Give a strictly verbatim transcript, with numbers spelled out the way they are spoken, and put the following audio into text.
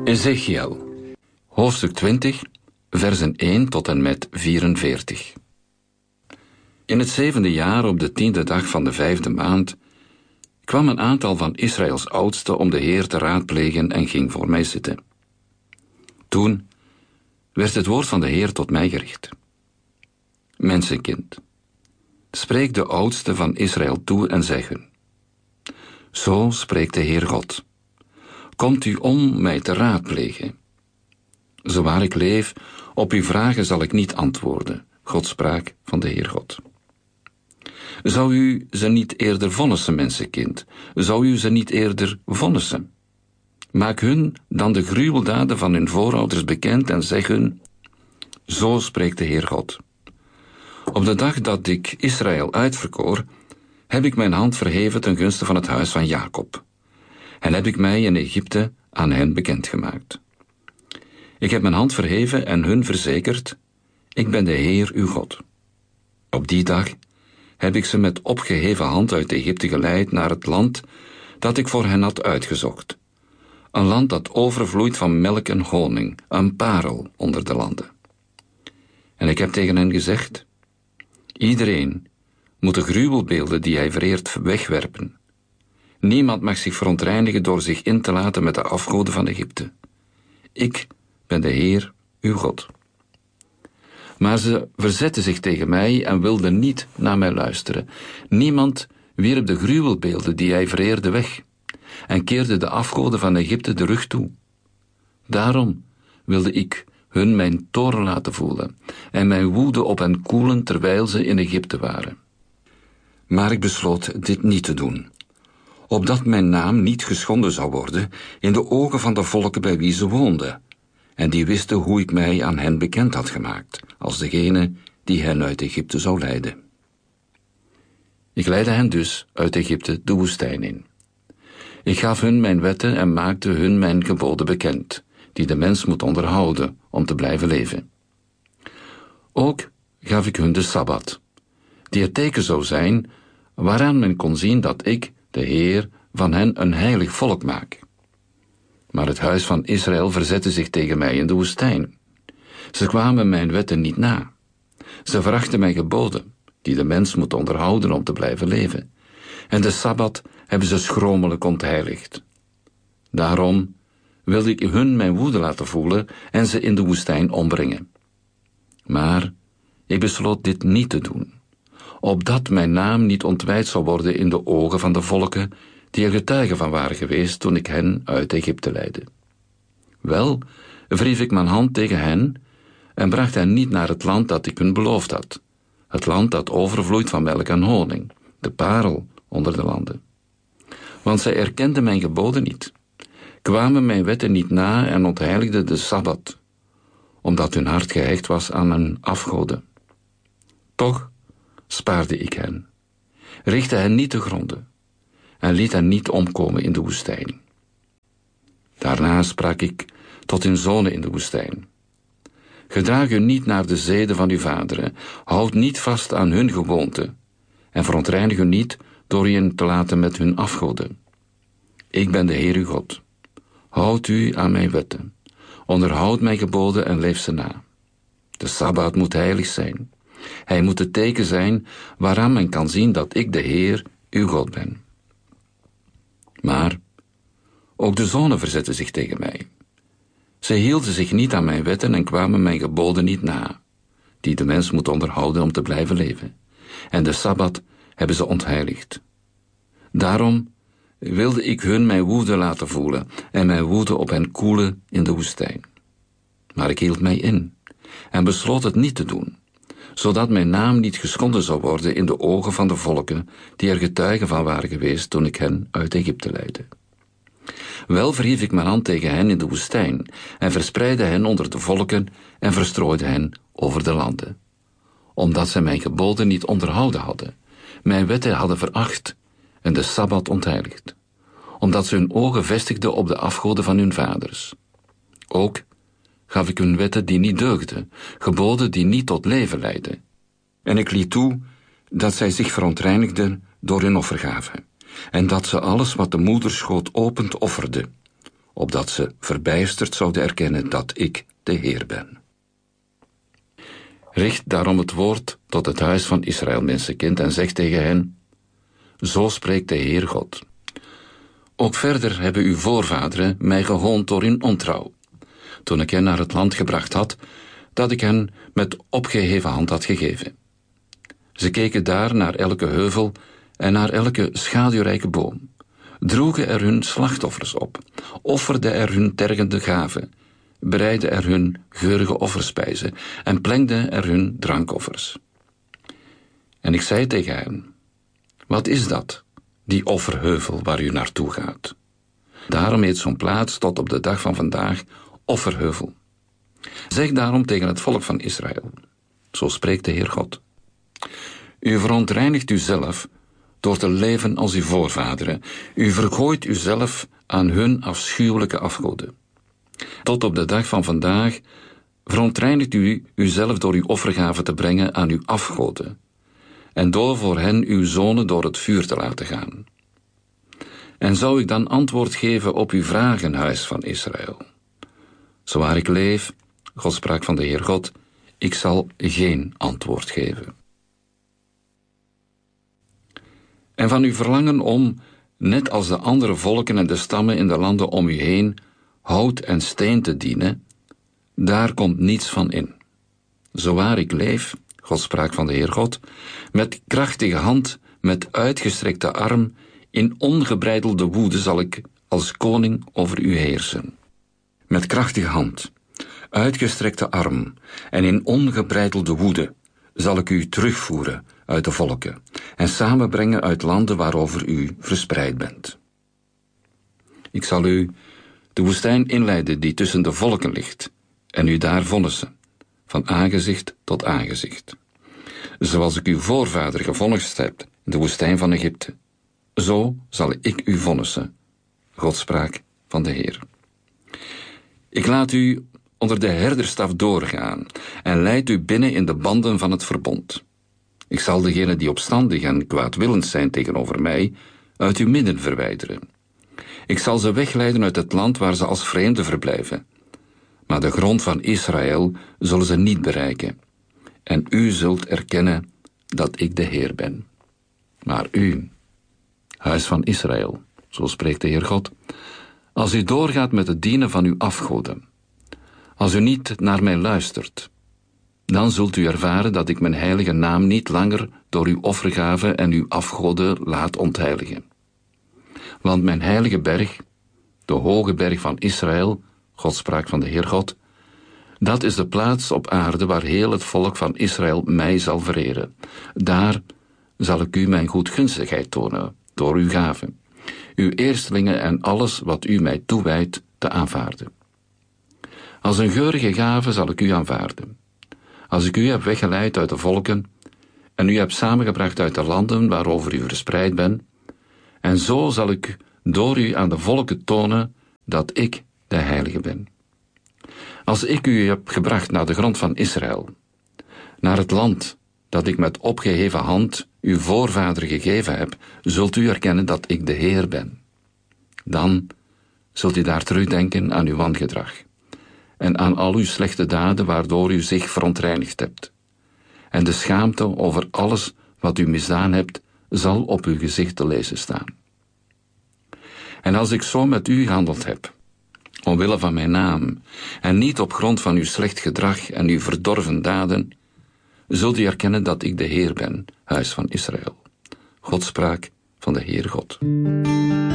Ezechiel, hoofdstuk twintig, versen één tot en met vierenveertig. In het zevende jaar, op de tiende dag van de vijfde maand, kwam een aantal van Israëls oudsten om de Heer te raadplegen en ging voor mij zitten. Toen werd het woord van de Heer tot mij gericht. Mensenkind, spreek de oudsten van Israël toe en zeg hun: Zo spreekt de Heer God. Komt u om mij te raadplegen? Zowaar ik leef, op uw vragen zal ik niet antwoorden. God spraak van de Heer God. Zou u ze niet eerder vonnissen, mensenkind? Zou u ze niet eerder vonnissen? Maak hun dan de gruweldaden van hun voorouders bekend en zeg hun: Zo spreekt de Heer God. Op de dag dat ik Israël uitverkoor, heb ik mijn hand verheven ten gunste van het huis van Jacob. En heb ik mij in Egypte aan hen bekendgemaakt. Ik heb mijn hand verheven en hun verzekerd: Ik ben de Heer uw God. Op die dag heb ik ze met opgeheven hand uit Egypte geleid naar het land dat ik voor hen had uitgezocht. Een land dat overvloeit van melk en honing, een parel onder de landen. En ik heb tegen hen gezegd: Iedereen moet de gruwelbeelden die hij vereert wegwerpen. Niemand mag zich verontreinigen door zich in te laten met de afgoden van Egypte. Ik ben de Heer, uw God. Maar ze verzetten zich tegen mij en wilden niet naar mij luisteren. Niemand wierp de gruwelbeelden die hij vereerde weg en keerde de afgoden van Egypte de rug toe. Daarom wilde ik hun mijn toorn laten voelen en mijn woede op hen koelen terwijl ze in Egypte waren. Maar ik besloot dit niet te doen, opdat mijn naam niet geschonden zou worden in de ogen van de volken bij wie ze woonden, en die wisten hoe ik mij aan hen bekend had gemaakt, als degene die hen uit Egypte zou leiden. Ik leidde hen dus uit Egypte de woestijn in. Ik gaf hun mijn wetten en maakte hun mijn geboden bekend, die de mens moet onderhouden om te blijven leven. Ook gaf ik hun de Sabbat, die het teken zou zijn waaraan men kon zien dat ik, de Heer, van hen een heilig volk maak. Maar het huis van Israël verzette zich tegen mij in de woestijn. Ze kwamen mijn wetten niet na. Ze verachten mijn geboden, die de mens moet onderhouden om te blijven leven. En de Sabbat hebben ze schromelijk ontheiligd. Daarom wilde ik hun mijn woede laten voelen en ze in de woestijn ombrengen. Maar ik besloot dit niet te doen, opdat mijn naam niet ontwijd zou worden in de ogen van de volken die er getuigen van waren geweest toen ik hen uit Egypte leidde. Wel, wreef ik mijn hand tegen hen en bracht hen niet naar het land dat ik hun beloofd had, het land dat overvloeit van melk en honing, de parel onder de landen. Want zij erkenden mijn geboden niet, kwamen mijn wetten niet na en ontheiligden de Sabbat, omdat hun hart gehecht was aan hun afgoden. Toch spaarde ik hen, richtte hen niet te gronden en liet hen niet omkomen in de woestijn. Daarna sprak ik tot hun zonen in de woestijn: Gedraag u niet naar de zeden van uw vaderen, houd niet vast aan hun gewoonten en verontreinig u niet door je in te laten met hun afgoden. Ik ben de Heer uw God. Houd u aan mijn wetten, onderhoud mijn geboden en leef ze na. De Sabbat moet heilig zijn. Hij moet het teken zijn waaraan men kan zien dat ik de Heer uw God ben. Maar ook de zonen verzetten zich tegen mij. Zij hielden zich niet aan mijn wetten en kwamen mijn geboden niet na, die de mens moet onderhouden om te blijven leven. En de Sabbat hebben ze ontheiligd. Daarom wilde ik hun mijn woede laten voelen en mijn woede op hen koelen in de woestijn. Maar ik hield mij in en besloot het niet te doen, zodat mijn naam niet geschonden zou worden in de ogen van de volken die er getuigen van waren geweest toen ik hen uit Egypte leidde. Wel verhief ik mijn hand tegen hen in de woestijn en verspreidde hen onder de volken en verstrooide hen over de landen, omdat zij mijn geboden niet onderhouden hadden, mijn wetten hadden veracht en de Sabbat ontheiligd, omdat ze hun ogen vestigden op de afgoden van hun vaders. Ook gaf ik hun wetten die niet deugden, geboden die niet tot leven leidden. En ik liet toe dat zij zich verontreinigden door hun offergaven, en dat ze alles wat de moederschoot opent offerden, opdat ze verbijsterd zouden erkennen dat ik de Heer ben. Richt daarom het woord tot het huis van Israël, mensenkind, en zeg tegen hen: zo spreekt de Heer God. Ook verder hebben uw voorvaderen mij gehoond door hun ontrouw, toen ik hen naar het land gebracht had, dat ik hen met opgeheven hand had gegeven. Ze keken daar naar elke heuvel en naar elke schaduwrijke boom, droegen er hun slachtoffers op, offerden er hun tergende gaven, bereidden er hun geurige offerspijzen en plengden er hun drankoffers. En ik zei tegen hen: wat is dat, die offerheuvel waar u naartoe gaat? Daarom heet zo'n plaats tot op de dag van vandaag offerheuvel. Zeg daarom tegen het volk van Israël: zo spreekt de Heer God. U verontreinigt uzelf door te leven als uw voorvaderen. U vergooit uzelf aan hun afschuwelijke afgoden. Tot op de dag van vandaag verontreinigt u uzelf door uw offergave te brengen aan uw afgoden, en door voor hen uw zonen door het vuur te laten gaan. En zou ik dan antwoord geven op uw vragen, huis van Israël? Zowaar ik leef, God sprak van de Heer God, ik zal geen antwoord geven. En van uw verlangen om, net als de andere volken en de stammen in de landen om u heen, hout en steen te dienen, daar komt niets van in. Zowaar ik leef, God sprak van de Heer God, met krachtige hand, met uitgestrekte arm, in ongebreidelde woede zal ik als koning over u heersen. Met krachtige hand, uitgestrekte arm en in ongebreidelde woede zal ik u terugvoeren uit de volken en samenbrengen uit landen waarover u verspreid bent. Ik zal u de woestijn inleiden die tussen de volken ligt en u daar vonnissen, van aangezicht tot aangezicht. Zoals ik uw voorvader gevonnist heb in de woestijn van Egypte, zo zal ik u vonnissen. God sprak van de Heer. Ik laat u onder de herderstaf doorgaan en leid u binnen in de banden van het verbond. Ik zal degenen die opstandig en kwaadwillend zijn tegenover mij uit uw midden verwijderen. Ik zal ze wegleiden uit het land waar ze als vreemden verblijven. Maar de grond van Israël zullen ze niet bereiken. En u zult erkennen dat ik de Heer ben. Maar u, huis van Israël, zo spreekt de Heer God, als u doorgaat met het dienen van uw afgoden, als u niet naar mij luistert, dan zult u ervaren dat ik mijn heilige naam niet langer door uw offergaven en uw afgoden laat ontheiligen. Want mijn heilige berg, de hoge berg van Israël, God sprak van de Heer God, dat is de plaats op aarde waar heel het volk van Israël mij zal vereren. Daar zal ik u mijn goedgunstigheid tonen, door uw gaven, uw eerstelingen en alles wat u mij toewijdt te aanvaarden. Als een geurige gave zal ik u aanvaarden. Als ik u heb weggeleid uit de volken en u heb samengebracht uit de landen waarover u verspreid bent, en zo zal ik door u aan de volken tonen dat ik de Heilige ben. Als ik u heb gebracht naar de grond van Israël, naar het land dat ik met opgeheven hand uw voorvader gegeven heb, zult u erkennen dat ik de Heer ben. Dan zult u daar terugdenken aan uw wangedrag en aan al uw slechte daden waardoor u zich verontreinigd hebt. En de schaamte over alles wat u misdaan hebt, zal op uw gezicht te lezen staan. En als ik zo met u gehandeld heb, omwille van mijn naam, en niet op grond van uw slecht gedrag en uw verdorven daden, zult u erkennen dat ik de Heer ben, huis van Israël. God sprak van de Heer God.